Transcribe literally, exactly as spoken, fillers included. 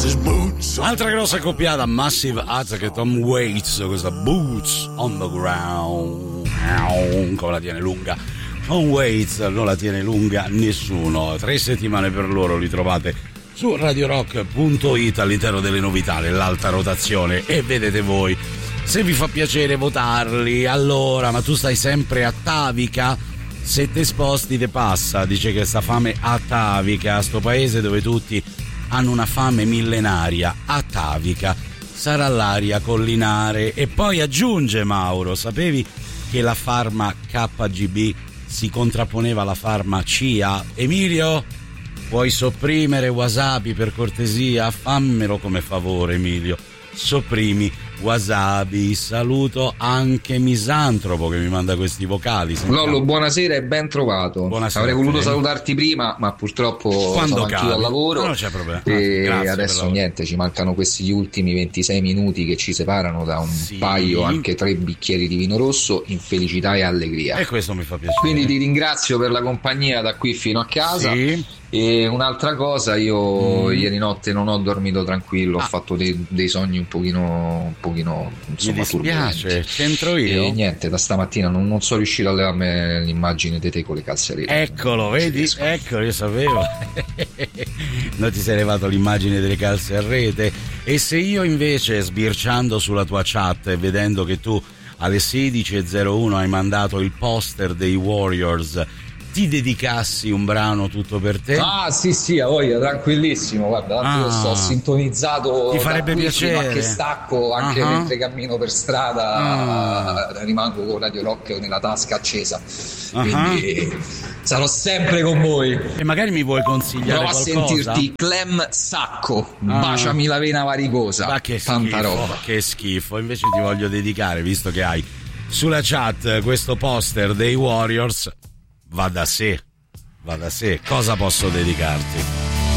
Altra grossa coppiata, Massive Attack e Tom Waits, questa Boots on the Ground. Come la tiene lunga Tom Waits, non la tiene lunga nessuno. Tre settimane per loro, li trovate su radio rock punto it all'interno delle novità nell'alta rotazione, e vedete voi se vi fa piacere votarli. Allora, ma tu stai sempre a Tavica? Se te sposti te passa, dice che sta fame a Tavica, sto paese dove tutti hanno una fame millenaria, a Tavica sarà l'aria collinare. E poi aggiunge Mauro, sapevi che la farma K G B si contrapponeva alla farma C A? Emilio, puoi sopprimere wasabi per cortesia? Fammelo come favore, Emilio, sopprimi wasabi. Saluto anche Misantropo che mi manda questi vocali. Sentiamo. Lollo, buonasera e ben trovato. Buonasera. Avrei voluto salutarti prima, ma purtroppo quando sono anch'io al lavoro. No, non c'è problema. E Grazie adesso niente, ci mancano questi ultimi ventisei minuti che ci separano da un sì. paio, anche tre bicchieri di vino rosso, in felicità e allegria. E questo mi fa piacere. Quindi ti ringrazio per la compagnia da qui fino a casa. Sì. E un'altra cosa, io mm. ieri notte non ho dormito tranquillo, ah. ho fatto dei, dei sogni un pochino, un pochino insomma, mi dispiace, c'entro io. E niente, da stamattina non, non sono riuscito a levarmi l'immagine di te con le calzarete. Eccolo, vedi? Ecco, io sapevo. Non ti sei levato l'immagine delle calze a rete. E se io invece, sbirciando sulla tua chat e vedendo che tu alle sedici e zero uno hai mandato il poster dei Warriors, ti dedicassi un brano tutto per te? Ah sì sì, a voglia, tranquillissimo, guarda, tanto ah, sto sintonizzato, ti farebbe piacere, ma che stacco anche uh-huh. mentre cammino per strada, uh. rimango con Radio Rock nella tasca accesa, uh-huh. quindi sarò sempre con voi. E magari mi vuoi consigliare prova qualcosa? A sentirti Clem Sacco, ah. baciami la vena varicosa, ma che tanta schifo, roba. Che schifo, invece ti voglio dedicare, visto che hai sulla chat questo poster dei Warriors. Va da sé, va da sé, cosa posso dedicarti?